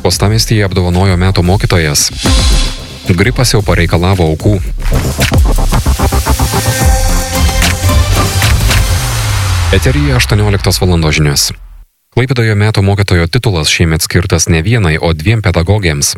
Uostamiestyje apdovanojo metų mokytojas. Gripas jau pareikalavo aukų. Eteryje 18 valandos žinios. Klaipėdoje metų mokytojo titulas šiemet skirtas ne vienai, o 2 pedagogėms.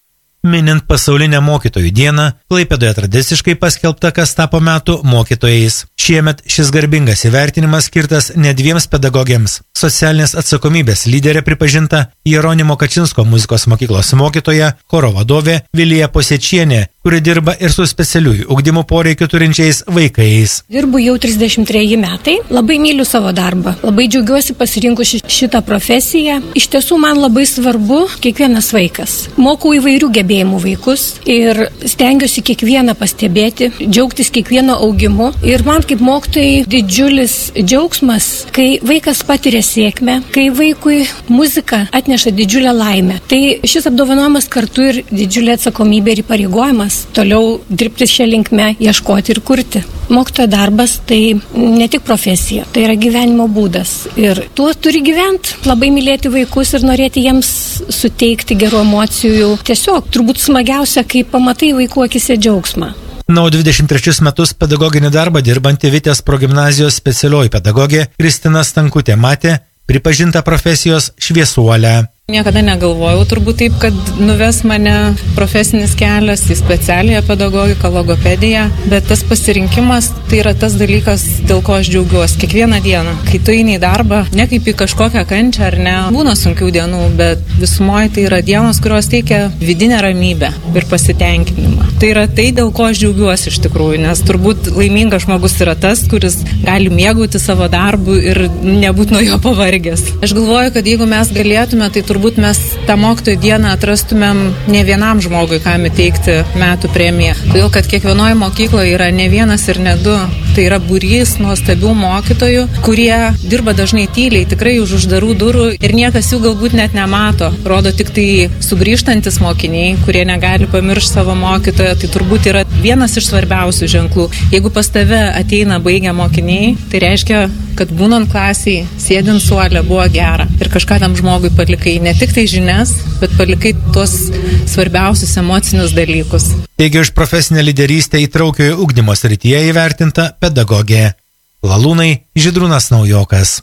Minint pasaulinę mokytojų dieną, Klaipėdoje tradiciškai paskelbta, kas tapo metų mokytojais. Šiemet šis garbingas įvertinimas skirtas ne 2 pedagogėms. Socialinės atsakomybės lyderė pripažinta Jeronimo Kačinsko muzikos mokyklos mokytoja, choro vadovė Vilija Posiečienė, kuri dirba ir su specialiųjų ugdymo poreikių turinčiais vaikais. Dirbu jau 33 metai, labai myliu savo darbą, labai džiaugiuosi pasirinkusi šitą profesiją. Iš tiesų man labai svarbu kiekvienas vaikas. Mokau įvairių gebėjimų vaikus ir stengiuosi kiekvieną pastebėti, džiaugtis kiekvieno augimu. Ir man kaip mokytojai didžiulis džiaugsmas, kai vaikas patiria sėkmę, kai vaikui muzika atneša didžiulę laimę. Tai šis apdovanojimas kartu ir didžiulė atsakomybė ir įpareigojimas toliau dirbti šią linkmę, ieškoti ir kurti. Mokytojo darbas tai ne tik profesija, tai yra gyvenimo būdas. Ir tuo turi gyventi, labai mylėti vaikus ir norėti jiems suteikti gerų emocijų. Tiesiog turbūt smagiausia, kai pamatai vaikų akise džiaugsmą. Na, o 23 metus pedagoginį darbą dirbanti Vitės progimnazijos specialioji pedagogė Kristina Stankutė matė pripažinta profesijos šviesuolę. Niekada negalvojau turbūt taip, kad nuves mane profesinis kelias į specialiąją pedagogiką, logopediją, bet tas pasirinkimas tai yra tas dalykas, dėl ko aš džiaugiuosi kiekvieną dieną. Kai tu eini į darbą, ne kaip į kažkokią kančią ar ne, būna sunkių dienų, bet visumoje tai yra dienos, kurios teikia vidinę ramybę ir pasitenkinimą. Tai yra tai, dėl ko aš džiaugiuosi iš tikrųjų, nes turbūt laimingas žmogus yra tas, kuris gali mėgauti savo darbu ir nebūti nuo jo pavargęs. Aš galvoju, kad jeigu mes galėtume, tai turbūt mes tą mokytojų dieną atrastumėm ne vienam žmogui, kam įteikti metų premiją. Todėl, kad kiekvienoje mokykloje yra ne vienas ir ne 2. Tai yra būrys nuostabių mokytojų, kurie dirba dažnai tyliai, tikrai už uždarų durų ir niekas jų galbūt net nemato. Rodo tik tai sugrįžtantis mokiniai, kurie negali pamiršti savo mokytojo. Tai turbūt yra vienas iš svarbiausių ženklų. Jeigu pas tave ateina baigę mokiniai, tai reiškia, kad būnant klasiai, sėdint suole buvo gera. Ir kažką tam žmogui palikai ne tik tai žinias, bet palikai tuos svarbiausius emocinius dalykus. Taigi už profesinę lyderystę įtraukiojo ugdymo srityje įvertinta pedagogė. Lalūnai Žydrūnas Naujokas.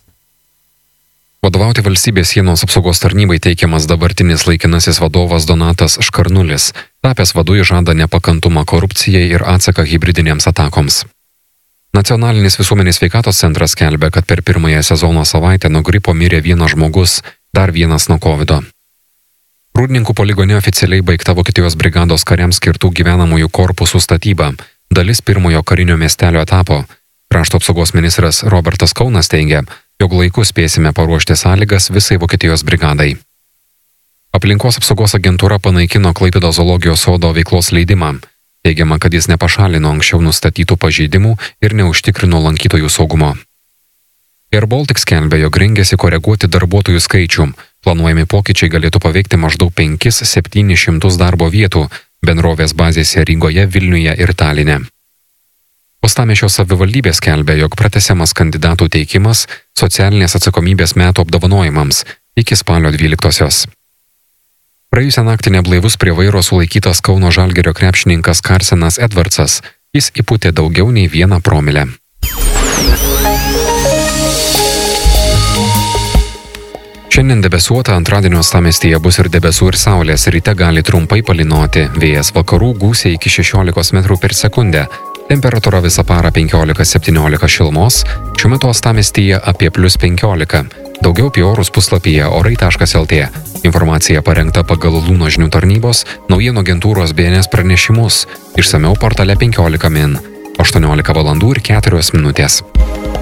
Vadovauti valstybės sienos apsaugos tarnybai teikiamas dabartinis laikinasis vadovas Donatas Škarnulis. Tapęs vadu žada nepakantumą korupcijai ir atsaką hibridinėms atakoms. Nacionalinis visuomenės sveikatos centras skelbia, kad per pirmąją sezono savaitę nuo gripo mirė 1 žmogus, dar 1 nuo COVID. Rūdninkų poligone oficialiai baigta Vokietijos brigados kariams skirtų gyvenamųjų korpusų statyba, dalis pirmojo karinio miestelio etapo. Krašto apsaugos ministras Robertas Kaunas teigia, jog laiku spėsime paruošti sąlygas visai Vokietijos brigadai. Aplinkos apsaugos agentūra panaikino Klaipėdos zoologijos sodo veiklos leidimą. Teigiama, kad jis nepašalino anksčiau nustatytų pažeidimų ir neužtikrino lankytojų saugumo. Air Baltic skelbia, jog rengiasi koreguoti darbuotojų skaičių. Planuojami pokyčiai galėtų paveikti maždaug 500–700 darbo vietų bendrovės bazėse Rygoje, Vilniuje ir Taline. Uostamiesčio savivaldybė skelbia, jog pratęsiamas kandidatų teikimas socialinės atsakomybės metų apdovanojimams iki spalio 12-osios. Praėjusią naktį neblaivus prie vairo sulaikytas Kauno Žalgirio krepšininkas Karsenas Edvardsas. Jis įpūtė daugiau nei 1 promilę. Šiandien debesuota, antradienio uostamiestyje bus ir debesų ir saulės, ryte gali trumpai palynoti, vėjas vakarų gūsiai iki 16 m/s. Temperatūra visą parą 15–17 šilumos, šiuo metu uostamiestyje apie +15. Daugiau apie orus puslapyje orai.lt. Informacija parengta pagal Lūno žinių tarnybos, naujienų agentūros BNS pranešimus, išsamiau portale 15 min. 18 valandų ir 4 minutės.